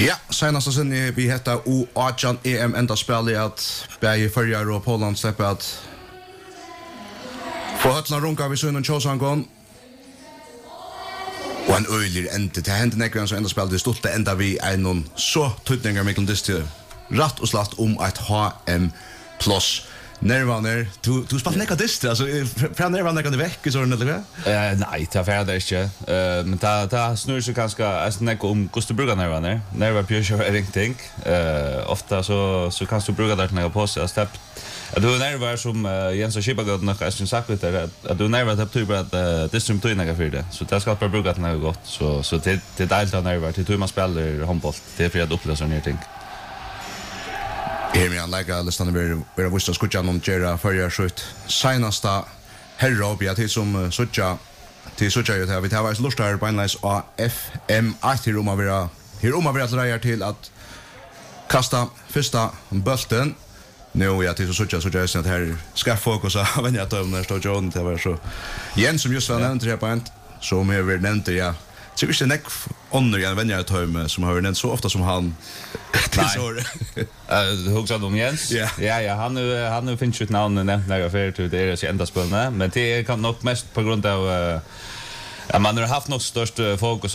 Ja, senast sen vi hetta U18 EM enda spel I at bæði Føroyar og Poland sleppa at få høllna runka vi sønnen Kjosangon. Og en øylir ende til hende nekven som enda spel det stolte enda vi noen så tøytningar mikkel distil ratt og slatt et HM plus. Nervaner, du spalt nekka dist, altså fra nervaner nekka det vekk I sånn, eller hva? Nei, det ferdig ikke. Men det snur seg ganske nekka hvordan du bruker nervaner. Nervar bjør ingenting. Ofta så kan du bruka det til nekka på seg. Du nervar som Jens og Kibagod nok har sagt litt der, at du nervar til betyr bare at distrum tøy nekka for det. Så det skal bare bruka til nekka godt. Så det deilt av nervar, til tøy man spiller håndbolt. Det for at oppleva sånne ting. Her med like listan vi har visst skutja någon gera förra skjut. Senasta herra upp till som sucha till ju där vi har varit lustar på nice FM till Roma vara dreier till att kasta första bollen. Nu ja till sucha att här ska fokusa men jag tar när står John det var så. Jens som just var nämnt här point så mer vi nämnde ja. Så vi snack under igen vänner jag tar som har nämnt så ofta som han till så. Hugsa om Jens. Ja, han finns ju ett namn nämnt några för till det är ända spelna, men det kan nog mest på grund av man har haft något störst fokus